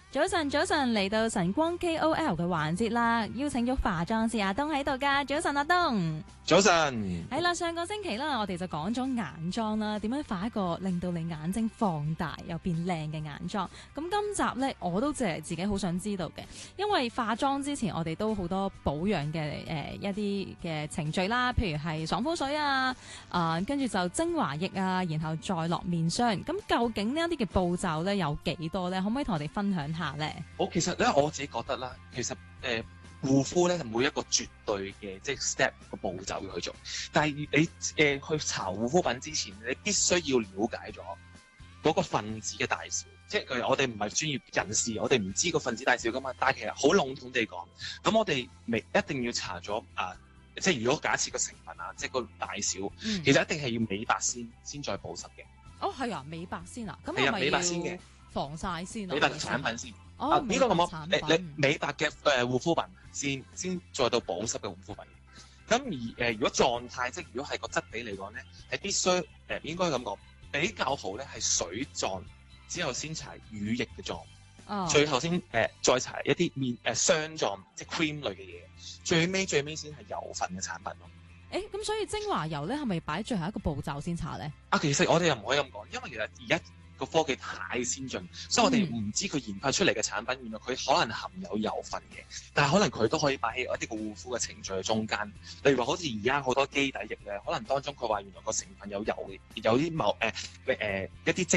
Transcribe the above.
早晨，早晨，嚟到晨光 KOL 嘅環節啦，邀請咗化妝師阿東喺度噶。早晨，阿東。 早晨。 係啦，上個星期啦，我哋就講咗眼妝啦，點樣化一個令到你眼睛放大又變靚嘅眼妝。咁今集呢，我都自己好想知道嘅，因為化妝之前我哋都好多保養嘅一啲嘅程序啦，譬如係爽膚水啊，跟住就精華液啊，然後再落面霜。咁究竟呢一啲嘅步驟呢，有幾多呢？可唔可以同我哋分享下呢？ 其實咧我自己覺得啦，其實護膚咧就冇一個絕對嘅即係 step 個步驟要去做，但係你去搽護膚品之前，你必須要了解咗嗰個分子嘅大小，即係我哋唔係專業人士，我哋唔知個分子大小噶嘛。但係其實好籠統地講，咁我哋一定要搽咗即係如果假設個成分啊，即係個大小，其實一定係要美白先再保濕嘅。 哦，係啊，美白先啊，咁係啊，美白先嘅。 防曬先啊， 美白嘅產品先。 哦， 呢個咁你美白嘅護膚品先再到保濕嘅護膚品。咁而如果狀態，即係如果係個質地嚟講咧，係必須應該咁講，比較好咧係水狀，之後先搽乳液嘅狀，最後先再搽一啲霜狀，即係 cream 類嘅嘢，最尾先係油份嘅產品咯。 咁所以精華油咧係咪擺最後一個步驟先搽咧？ 其實我哋又唔可以咁講，因為其實而家個科技太先進，所以我哋唔知佢研發出嚟嘅產品，原來佢可能含有油分嘅，但係可能佢都可以擺喺一啲個護膚嘅程序嘅中間。例如話好似而家好多基底液咧，可能當中佢話原來個成分有油，有啲一啲